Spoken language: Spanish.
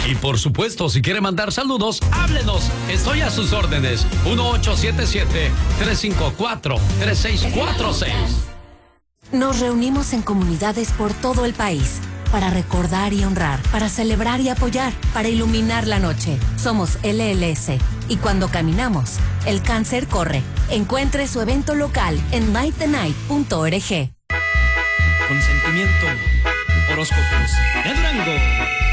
Y por supuesto, si quiere mandar saludos, háblenos. Estoy a sus órdenes. 1877-354-3646. Nos reunimos en comunidades por todo el país para recordar y honrar, para celebrar y apoyar, para iluminar la noche. Somos LLS y cuando caminamos, el cáncer corre. Encuentre su evento local en nightthenight.org. Consentimiento. Horóscopos de Durango.